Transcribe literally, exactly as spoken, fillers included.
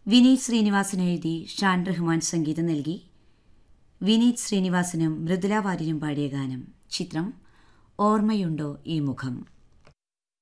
വിനീത് ശ്രീനിവാസൻ എഴുതി ഷാൻ റഹ്മാൻ സംഗീതം നൽകി. വിനീത് ശ്രീനിവാസനും മൃദുല വാര്യരും പാടിയ ഗാനം. ചിത്രം ഓർമ്മയുണ്ടോ ഈ മുഖം.